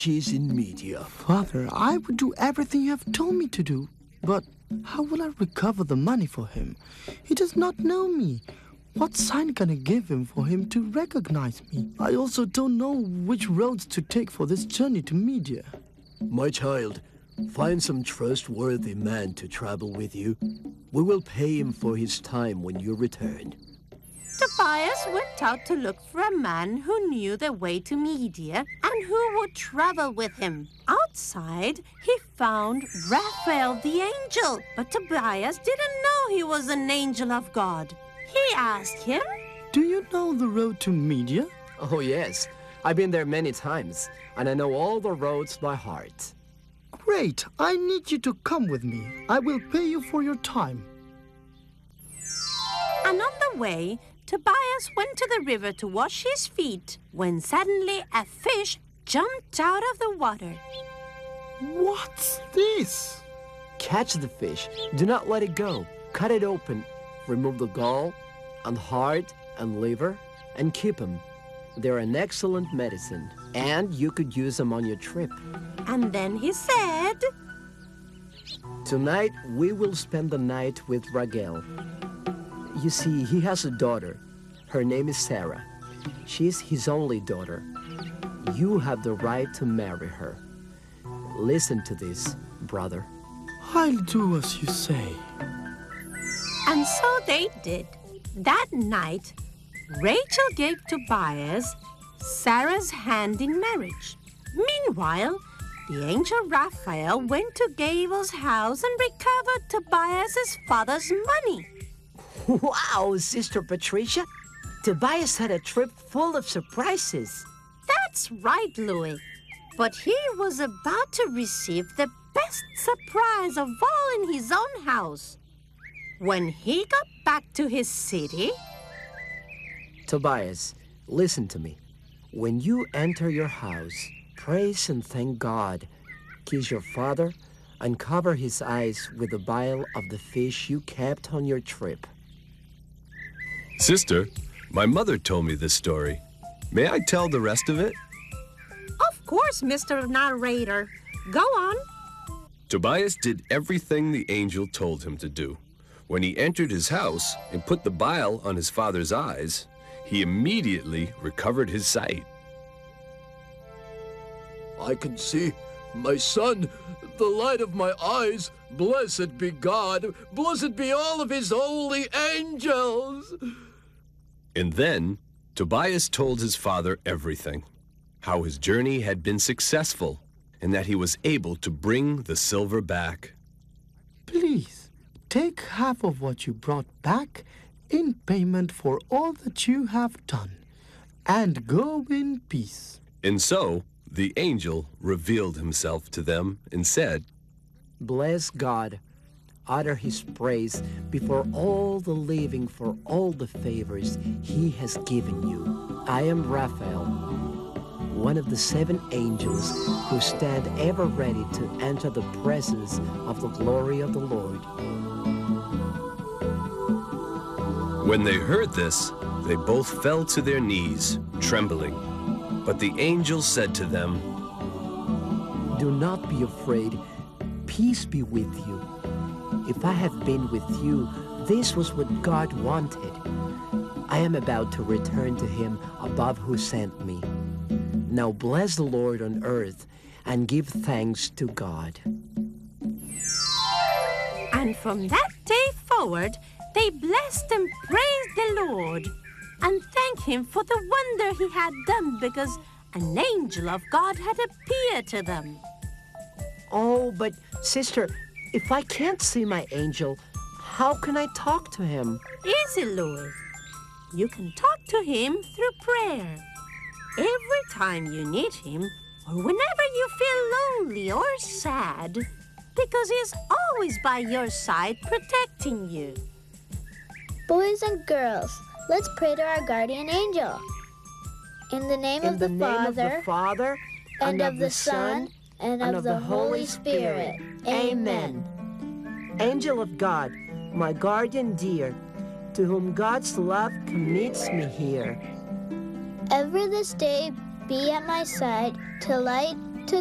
She's in Media. Father, I would do everything you have told me to do. But how will I recover the money for him? He does not know me. What sign can I give him for him to recognize me? I also don't know which roads to take for this journey to Media. My child, find some trustworthy man to travel with you. We will pay him for his time when you return. Tobias went out to look for a man who knew the way to Media and who would travel with him. Outside, he found Raphael the angel, but Tobias didn't know he was an angel of God. He asked him, Do you know the road to Media? Oh, yes. I've been there many times, and I know all the roads by heart. Great. I need you to come with me. I will pay you for your time. And on the way, Tobias went to the river to wash his feet when suddenly a fish jumped out of the water. What's this? Catch the fish. Do not let it go. Cut it open. Remove the gall and heart and liver and keep them. They're an excellent medicine, and you could use them on your trip. And then he said, Tonight, we will spend the night with Raguel. You see, he has a daughter. Her name is Sarah. She's his only daughter. You have the right to marry her. Listen to this, brother. I'll do as you say. And so they did. That night, Rachel gave Tobias Sarah's hand in marriage. Meanwhile, the angel Raphael went to Gabel's house and recovered Tobias's father's money. Wow, Sister Patricia. Tobias had a trip full of surprises. That's right, Louis. But he was about to receive the best surprise of all in his own house. When he got back to his city... Tobias, listen to me. When you enter your house, praise and thank God. Kiss your father and cover his eyes with the bile of the fish you kept on your trip. Sister, my mother told me this story. May I tell the rest of it? Of course, Mr. Narrator. Go on. Tobias did everything the angel told him to do. When he entered his house and put the bile on his father's eyes, he immediately recovered his sight. I can see, my son, the light of my eyes. Blessed be God. Blessed be all of his holy angels. And then Tobias told his father everything, how his journey had been successful and that he was able to bring the silver back. Please, take half of what you brought back in payment for all that you have done, and go in peace. And so the angel revealed himself to them and said, Bless God, utter his praise before all the living for all the favors he has given you. I am Raphael, one of the 7 angels who stand ever ready to enter the presence of the glory of the Lord. When they heard this, they both fell to their knees, trembling. But the angel said to them, Do not be afraid. Peace be with you. If I have been with you, this was what God wanted. I am about to return to him above who sent me. Now bless the Lord on earth and give thanks to God. And from that day forward, they blessed and praised the Lord and thanked him for the wonder he had done because an angel of God had appeared to them. Oh, but sister, if I can't see my angel, how can I talk to him? Easy, Louis. You can talk to him through prayer. Every time you need him, or whenever you feel lonely or sad, because he's always by your side protecting you. Boys and girls, let's pray to our guardian angel. In the name of the Father, and of the Son, and of the Holy Spirit. Amen. Angel of God, my guardian dear, to whom God's love commits me here. Ever this day be at my side to light